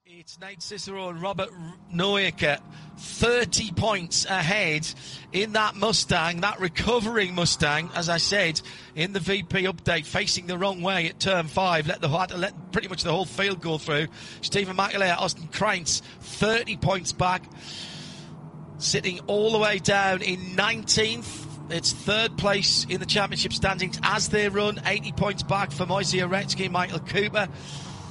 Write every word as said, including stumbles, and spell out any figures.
It's Nate Cicero and Robert Noyaker, thirty points ahead in that Mustang, that recovering Mustang, as I said, in the V P update, facing the wrong way at turn five. Let the had to let pretty much the whole field go through. Stephen McAleer, Austin Krantz, thirty points back, sitting all the way down in nineteenth. It's third place in the championship standings as they run, eighty points back for Moise Uretsky, Michael Cooper.